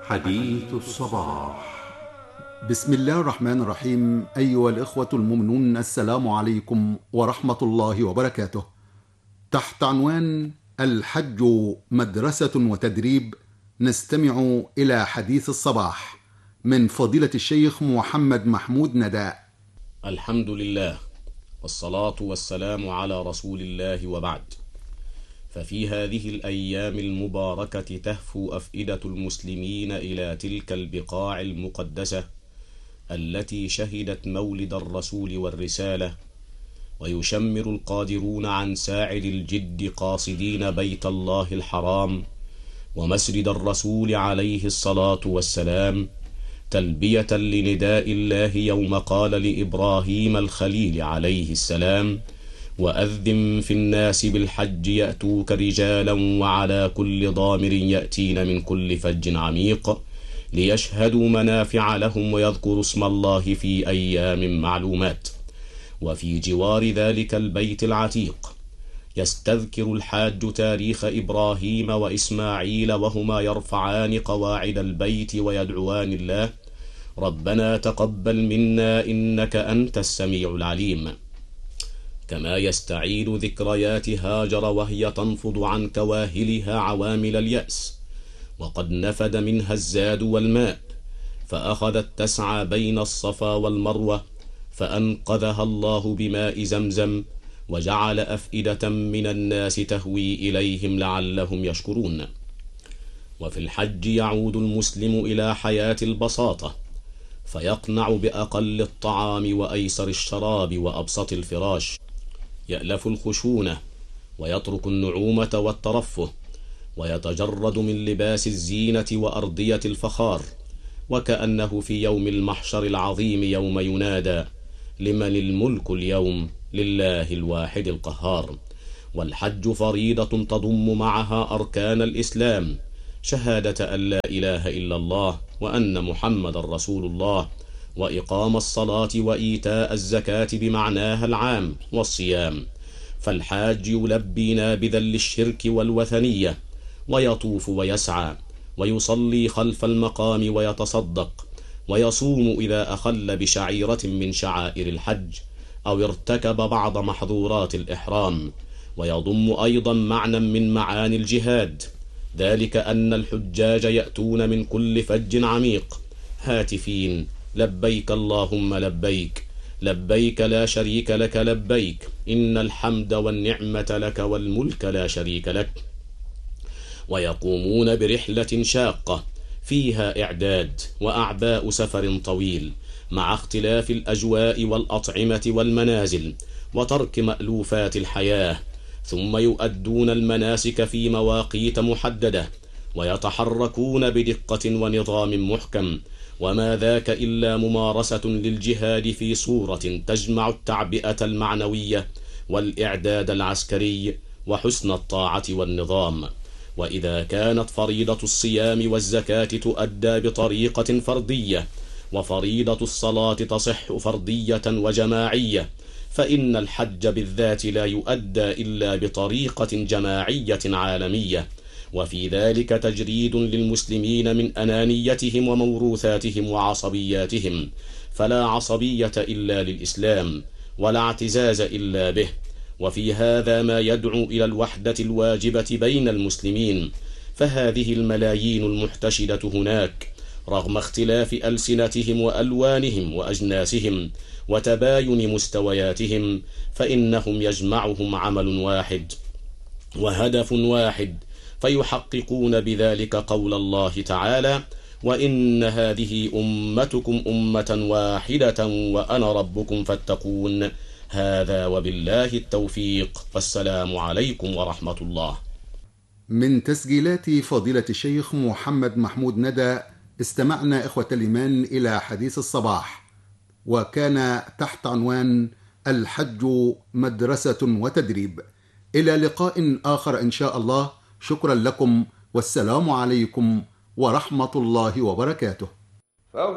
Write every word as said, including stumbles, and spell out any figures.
حديث الصباح. بسم الله الرحمن الرحيم. أيها الإخوة المؤمنون، السلام عليكم ورحمة الله وبركاته. تحت عنوان الحج مدرسة وتدريب، نستمع إلى حديث الصباح من فضيلة الشيخ محمد محمود ندى. الحمد لله والصلاة والسلام على رسول الله، وبعد. ففي هذه الأيام المباركة تهفو أفئدة المسلمين إلى تلك البقاع المقدسة التي شهدت مولد الرسول والرسالة، ويشمر القادرون عن ساعد الجد قاصدين بيت الله الحرام ومسجد الرسول عليه الصلاة والسلام، تلبية لنداء الله يوم قال لإبراهيم الخليل عليه السلام: وأذن في الناس بالحج يأتوك رجالا وعلى كل ضامر يأتين من كل فج عميق ليشهدوا منافع لهم ويذكروا اسم الله في أيام معلومات. وفي جوار ذلك البيت العتيق يستذكر الحاج تاريخ إبراهيم وإسماعيل وهما يرفعان قواعد البيت ويدعوان الله: ربنا تقبل منا إنك أنت السميع العليم. كما يستعيد ذكريات هاجر وهي تنفض عن كواهلها عوامل اليأس، وقد نفد منها الزاد والماء، فأخذت تسعى بين الصفا والمروة، فأنقذها الله بماء زمزم، وجعل أفئدة من الناس تهوي إليهم لعلهم يشكرون. وفي الحج يعود المسلم إلى حياة البساطة، فيقنع بأقل الطعام وأيسر الشراب وأبسط الفراش، يألف الخشونة ويترك النعومة والترفه، ويتجرد من لباس الزينة وأرضية الفخار، وكأنه في يوم المحشر العظيم يوم ينادى: لمن الملك اليوم؟ لله الواحد القهار. والحج فريضة تضم معها أركان الإسلام: شهادة أن لا إله إلا الله وأن محمد رسول الله، وإقام الصلاة وإيتاء الزكاة بمعناها العام، والصيام. فالحاج يلبي نابذا للشرك والوثنية، ويطوف ويسعى، ويصلي خلف المقام، ويتصدق، ويصوم إذا أخل بشعيرة من شعائر الحج أو ارتكب بعض محظورات الإحرام. ويضم أيضا معنى من معاني الجهاد، ذلك أن الحجاج يأتون من كل فج عميق هاتفين: لبيك اللهم لبيك، لبيك لا شريك لك لبيك، إن الحمد والنعمة لك والملك لا شريك لك. ويقومون برحلة شاقة فيها إعداد وأعباء سفر طويل، مع اختلاف الأجواء والأطعمة والمنازل وترك مألوفات الحياة، ثم يؤدون المناسك في مواقيت محددة، ويتحركون بدقة ونظام محكم، وما ذاك إلا ممارسة للجهاد في صورة تجمع التعبئة المعنوية والإعداد العسكري وحسن الطاعة والنظام. وإذا كانت فريضة الصيام والزكاة تؤدى بطريقة فردية، وفريضة الصلاة تصح فردية وجماعية، فإن الحج بالذات لا يؤدى إلا بطريقة جماعية عالمية، وفي ذلك تجريد للمسلمين من أنانيتهم وموروثاتهم وعصبياتهم، فلا عصبية إلا للإسلام، ولا اعتزاز إلا به. وفي هذا ما يدعو إلى الوحدة الواجبة بين المسلمين، فهذه الملايين المحتشدة هناك رغم اختلاف ألسنتهم وألوانهم وأجناسهم وتباين مستوياتهم، فإنهم يجمعهم عمل واحد وهدف واحد، فيحققون بذلك قول الله تعالى: وإن هذه أمتكم أمة واحدة وأنا ربكم فاتقون. هذا وبالله التوفيق، والسلام عليكم ورحمة الله. من تسجيلات فضيلة الشيخ محمد محمود ندى استمعنا إخوة الإيمان إلى حديث الصباح، وكان تحت عنوان الحج مدرسة وتدريب. إلى لقاء آخر إن شاء الله. شكرا لكم، والسلام عليكم ورحمة الله وبركاته.